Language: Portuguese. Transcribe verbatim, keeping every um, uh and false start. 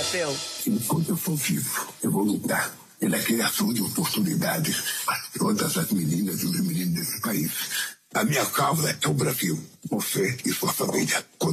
seu? Enquanto eu for vivo, eu vou lutar pela criação de oportunidades para todas as meninas e os meninos desse país. A minha causa é o Brasil. Você e sua família.